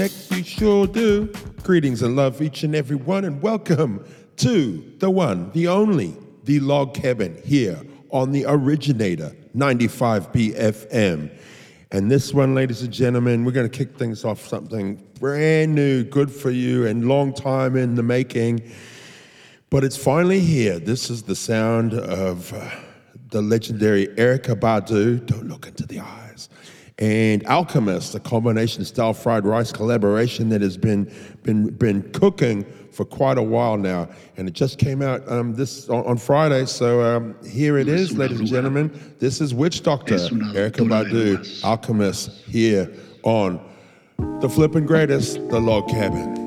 You sure do. Greetings and love each and every one, and welcome to the one, the only, the Log Cabin here on the Originator 95 BFM. And this one, ladies and gentlemen, we're going to kick things off something brand new, good for you, and long time in the making. But it's finally here. This is the sound of the legendary Erykah Badu, Don't Look Into the Eyes, and Alchemist, a combination style fried rice collaboration that has been cooking for quite a while now, and it just came out on Friday. So here it is, ladies and gentlemen. This is Witch Doctor, Erykah Badu, Alchemist, here on the flippin' greatest, the Log Cabin.